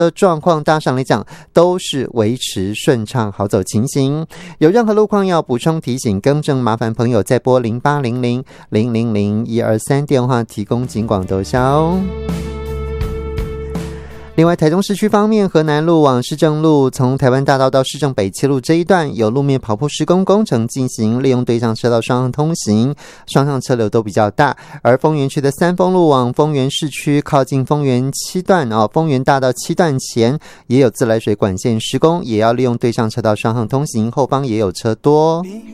的状况大上来讲都是维持顺畅好走情形。有任何路况要补充提醒更正，麻烦朋友再拨0800-000-123电话提供警广兜销。另外，台中市区方面，河南路往市政路从台湾大道到市政北七路这一段有路面跑坡施工工程进行，利用对向车道双向通行，双向车流都比较大。而丰原区的三丰路往丰原市区靠近丰原7段丰原大道7段前也有自来水管线施工，也要利用对向车道双向通行，后方也有车多。